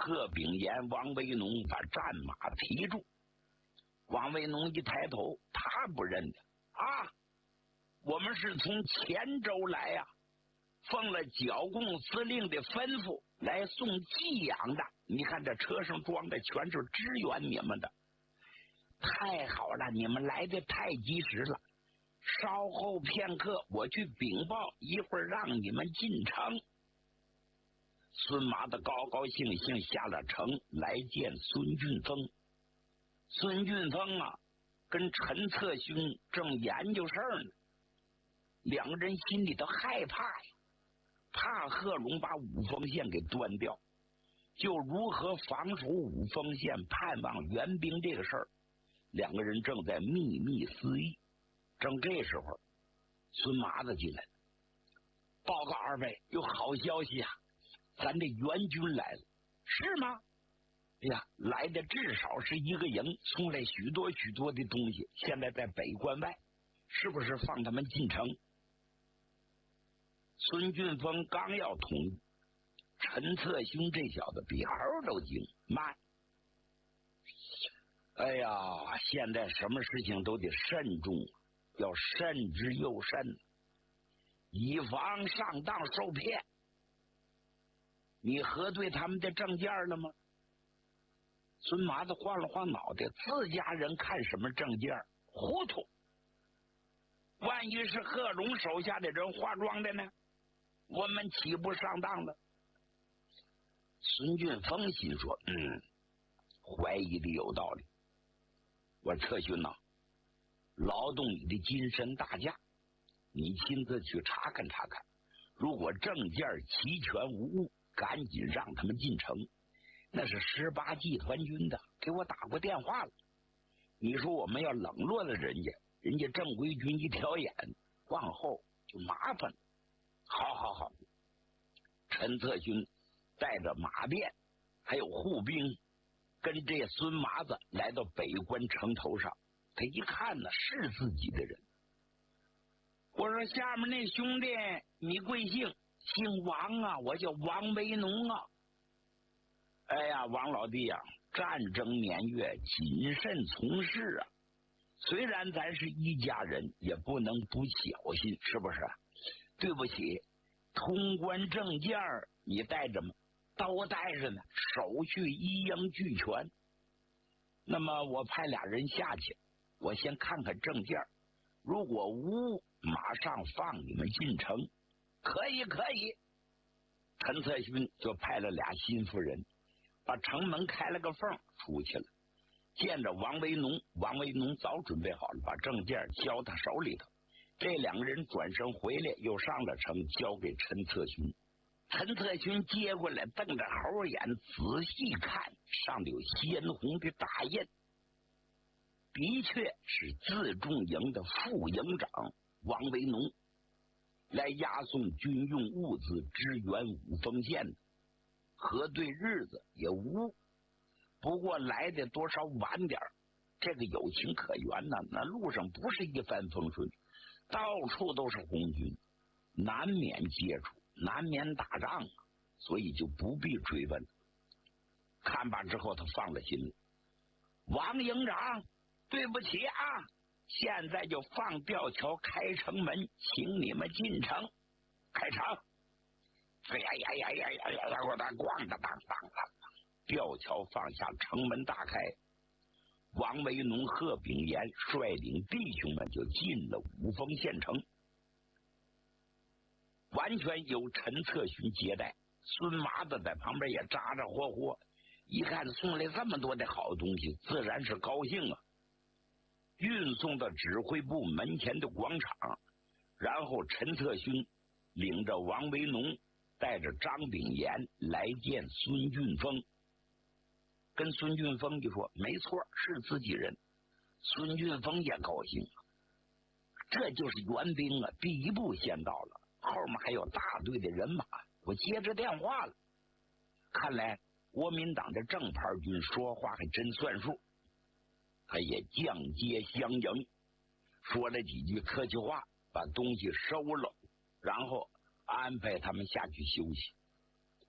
贺炳炎、王维农把战马提住。王维农一抬头，他不认得啊，我们是从黔州来呀，奉了剿共司令的吩咐来送寄养的。你看这车上装的全是支援你们的，太好了，你们来的太及时了。稍后片刻，我去禀报，一会儿让你们进城。孙麻子高高兴兴下了城，来见孙俊峰。孙俊峰啊，跟陈策勋正研究事儿呢，两个人心里都害怕呀，怕贺龙把五峰县给端掉，就如何防守五峰县、盼望援兵这个事儿，两个人正在秘密私议。正这时候，孙麻子进来了，报告二位，有好消息啊！咱这援军来了。是吗？哎呀，来的至少是一个营，送来许多许多的东西，现在在北关外，是不是放他们进城？孙俊峰刚要同意，陈策勋这小子比猴都精，慢。哎呀，现在什么事情都得慎重，要慎之又慎，以防上当受骗。你核对他们的证件了吗？孙麻子晃了晃脑袋，自家人看什么证件？糊涂！万一是贺龙手下的人化妆的呢？我们岂不上当了？孙俊峰心说：怀疑的有道理。我策勋呐，劳动你的金身大驾，你亲自去查看查看，如果证件齐全无误，赶紧让他们进城。那是18集团军的，给我打过电话了。你说我们要冷落了人家，人家正规军一挑眼，往后就麻烦了。好好好，陈策勋带着马便还有护兵，跟这孙麻子来到北关城头上。他一看呢，是自己的人。我说下面那兄弟，你贵姓？姓王啊，我叫王维农啊。哎呀，王老弟啊，战争年月，谨慎从事啊。虽然咱是一家人，也不能不小心，是不是？对不起，通关证件你带着吗？都带着呢，手续一应俱全。那么我派俩人下去，我先看看证件，如果无误，马上放你们进城。可以可以。陈策勋就派了俩心腹人，把城门开了个缝，出去了。见着王维农，王维农早准备好了，把证件交他手里头。这两个人转身回来，又上了城，交给陈策勋。陈策勋接过来，瞪着猴眼，仔细看，上头有鲜红的大印，的确是自重营的副营长王维农来押送军用物资支援五峰县的，核对日子也无，不过来的多少晚点，这个有情可原呢。那路上不是一帆风顺，到处都是红军，难免接触，难免打仗，所以就不必追问。看罢之后，他放了心里。王营长，对不起啊，现在就放吊桥开城门，请你们进城。开城！哎呀呀呀呀呀呀！我的咣当当当当！吊桥放下，城门大开。王维农、贺炳炎率领弟兄们就进了五峰县城，完全由陈策勋接待。孙麻子在旁边也咋咋呼呼，一看送来这么多的好东西，自然是高兴啊。运送到指挥部门前的广场，然后陈策勋领着王维农，带着张炳炎来见孙俊峰。跟孙俊峰就说没错，是自己人。孙俊峰也高兴，这就是援兵啊，第一步先到了，后面还有大队的人马。我接着电话了，看来国民党的正牌军说话还真算数。他也降阶相迎，说了几句客气话，把东西收了，然后安排他们下去休息。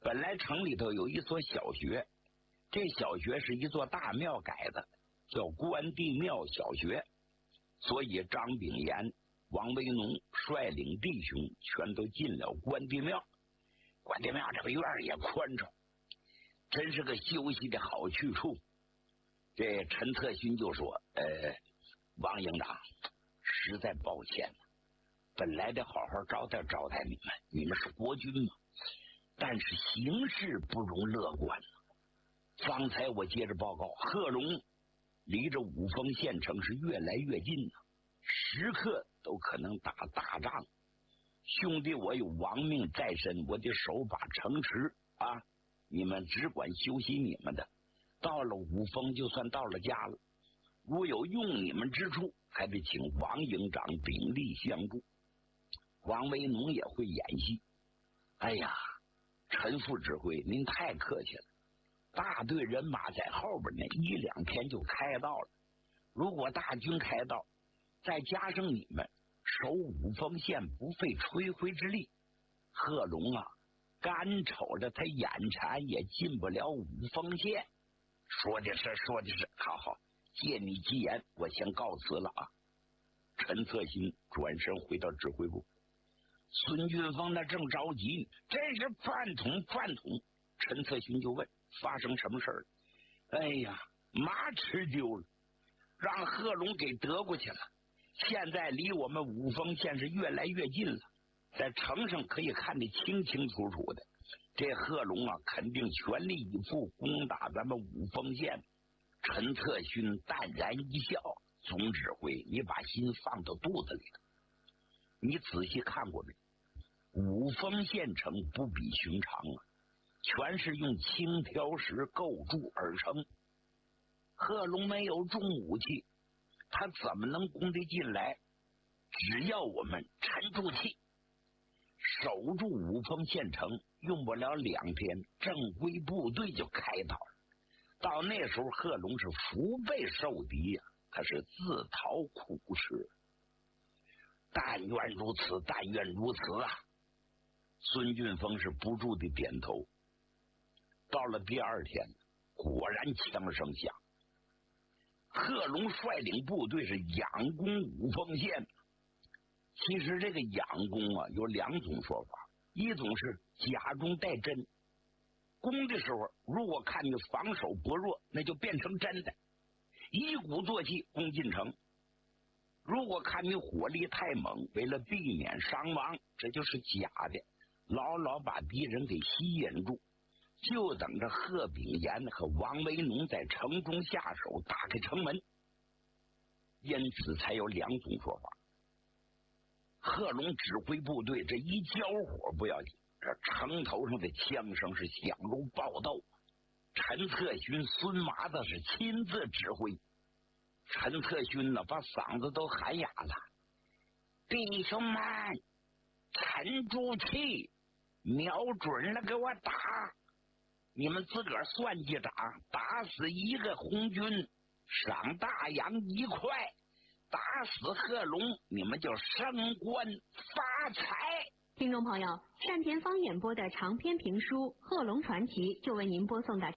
本来城里头有一所小学，这小学是一座大庙改的，叫关帝庙小学，所以张炳炎、王维农率领弟兄全都进了关帝庙。关帝庙这个院也宽敞，真是个休息的好去处。这陈策勋就说：“王营长，实在抱歉了，本来得好好招待招待你们，你们是国军嘛，但是形势不容乐观了。方才我接着报告，贺龙离着五峰县城是越来越近了，时刻都可能打大仗。兄弟，我有亡命在身，我得守把城池啊！你们只管休息你们的，到了五峰就算到了家了。如有用你们之处，还得请王营长鼎力相助。”王维农也会演戏。哎呀，陈副指挥，您太客气了。大队人马在后边呢，1-2天就开到了。如果大军开到，再加上你们守五峰县不费吹灰之力，贺龙啊，干瞅着他眼馋也进不了五峰县。说的是，好，借你吉言，我先告辞了啊。陈策新转身回到指挥部。孙俊峰那正着急，真是饭桶。陈策勋就问：“发生什么事儿？”哎呀，马吃丢了，让贺龙给得过去了。现在离我们五峰县是越来越近了，在城上可以看得清清楚楚的。这贺龙啊，肯定全力以赴攻打咱们五峰县。陈策勋淡然一笑：“总指挥，你把心放到肚子里头。你仔细看过没？五峰县城不比寻常啊，全是用青条石构筑而成。贺龙没有重武器，他怎么能攻得进来？只要我们沉住气，守住五峰县城，用不了2天，正规部队就开到了。到那时候，贺龙是腹背受敌呀，他是自讨苦吃。但愿如此啊！”孙俊峰是不住的点头。到了第2天，果然枪声响，贺龙率领部队是仰攻五峰县。其实这个仰攻啊，有2种说法，一种是假中带真，攻的时候如果看你防守薄弱，那就变成真的，一鼓作气攻进城；如果看你火力太猛，为了避免伤亡，这就是假的，牢牢把敌人给吸引住，就等着贺炳炎和王维农在城中下手，打开城门。因此才有2种说法。贺龙指挥部队这一交火不要紧，这城头上的枪声是响如爆豆。陈策勋、孙麻子是亲自指挥。陈策勋呢，把嗓子都喊哑了：“弟兄们，沉住气，瞄准了给我打！你们自个儿算计着啊，打死1个红军，赏大洋1块；打死贺龙，你们就升官发财。” 听众朋友，单田芳演播的长篇评书《贺龙传奇》就为您播送到。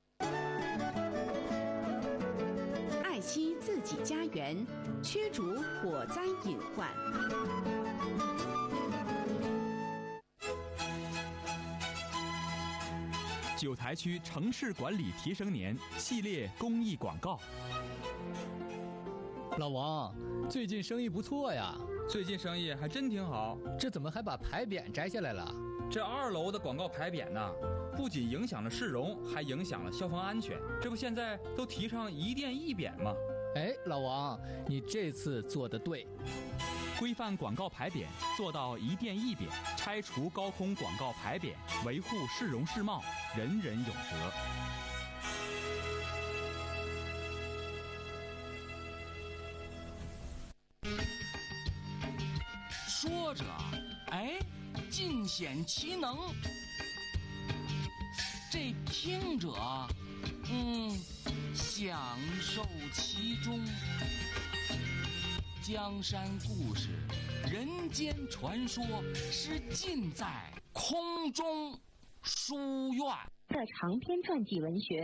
爱惜自己家园，驱逐火灾隐患。 九台区城市管理提升年系列公益广告。 老王，最近生意不错呀。 最近生意还真挺好。 这怎么还把牌匾摘下来了？ 这2楼的广告牌匾呢，不仅影响了市容，还影响了消防安全。这不现在都提倡一店一匾吗？ 哎，老王，你这次做得对。 规范广告牌匾，做到一店一匾，拆除高空广告牌匾，维护市容市貌，人人有责。 说着，哎，尽显其能；这听者，享受其中。江山故事，人间传说，是尽在空中。 书院的长篇传记文学。